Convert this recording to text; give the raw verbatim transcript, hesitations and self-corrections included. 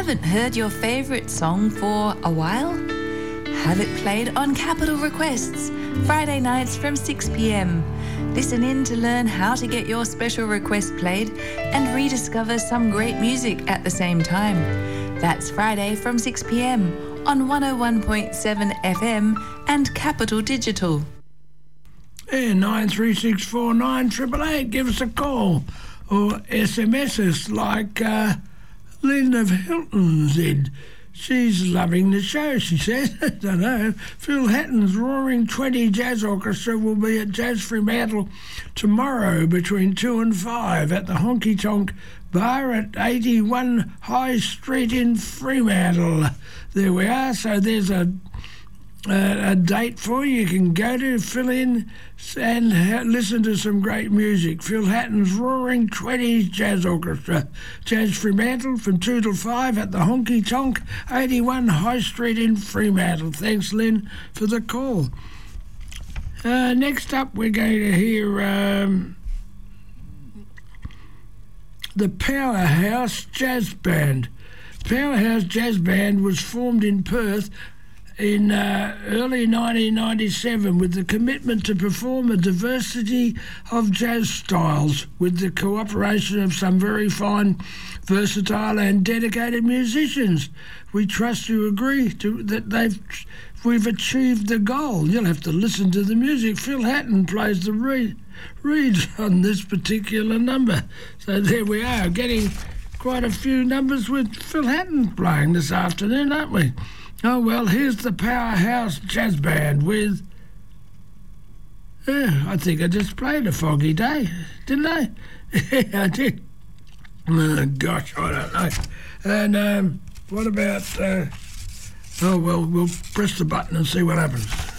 Haven't heard your favourite song for a while? Have it played on Capital Requests, Friday nights from six p m. Listen in to learn how to get your special request played and rediscover some great music at the same time. That's Friday from six p m on one oh one point seven F M and Capital Digital. Yeah, nine three six four nine eight eight eight, give us a call. Or S M S us like uh, Lynn of Hilton said. She's loving the show, she says. I don't know. Phil Hatton's Roaring Twenty Jazz Orchestra will be at Jazz Fremantle tomorrow between two and five at the Honky Tonk Bar at eighty-one High Street in Fremantle. There we are. So there's a a, a date for you. You can go to, fill in and ha- listen to some great music. Phil Hatton's Roaring Twenties Jazz Orchestra, Jazz Fremantle from two till five at the Honky Tonk, eighty-one High Street in Fremantle. Thanks, Lynn, for the call. Uh, next up, we're going to hear um, the Powerhouse Jazz Band. Powerhouse Jazz Band was formed in Perth in uh, early nineteen ninety-seven with the commitment to perform a diversity of jazz styles with the cooperation of some very fine, versatile and dedicated musicians. We trust you agree to that they've we've achieved the goal. You'll have to listen to the music. Phil Hatton plays the reed, reeds on this particular number. So there we are, getting quite a few numbers with Phil Hatton playing this afternoon, aren't we? Oh, well, here's the Powerhouse Jazz Band with... Yeah, I think I just played A Foggy Day, didn't I? Yeah, I did. Oh, gosh, I don't know. And um, what about... Uh, oh, well, we'll press the button and see what happens.